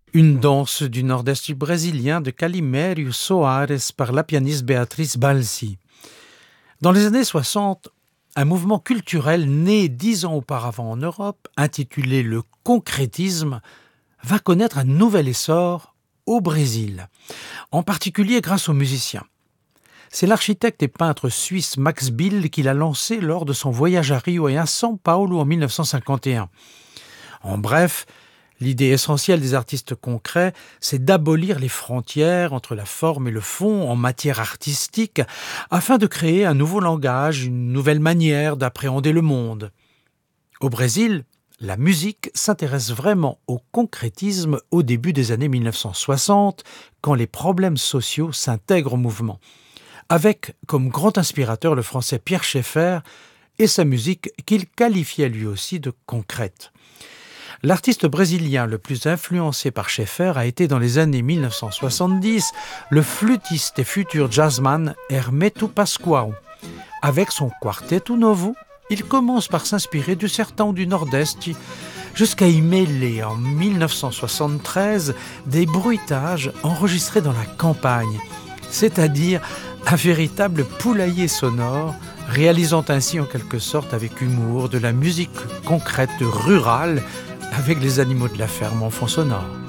Une danse du nord-est brésilien de Calimério Soares par la pianiste Béatrice Balsi. Dans les années 60, un mouvement culturel né 10 ans auparavant en Europe, intitulé le concrétisme, va connaître un nouvel essor au Brésil, en particulier grâce aux musiciens. C'est l'architecte et peintre suisse Max Bill qui l'a lancé lors de son voyage à Rio et à São Paulo en 1951. En bref, l'idée essentielle des artistes concrets, c'est d'abolir les frontières entre la forme et le fond en matière artistique afin de créer un nouveau langage, une nouvelle manière d'appréhender le monde. Au Brésil, la musique s'intéresse vraiment au concrétisme au début des années 1960, quand les problèmes sociaux s'intègrent au mouvement, avec comme grand inspirateur le français Pierre Schaeffer et sa musique qu'il qualifiait lui aussi de concrète. L'artiste brésilien le plus influencé par Schaeffer a été dans les années 1970 le flûtiste et futur jazzman Hermeto Pascoal. Avec son Quarteto Novo, il commence par s'inspirer du sertão du Nord-Est jusqu'à y mêler en 1973 des bruitages enregistrés dans la campagne, c'est-à-dire un véritable poulailler sonore, réalisant ainsi en quelque sorte avec humour de la musique concrète rurale avec les animaux de la ferme en fond sonore.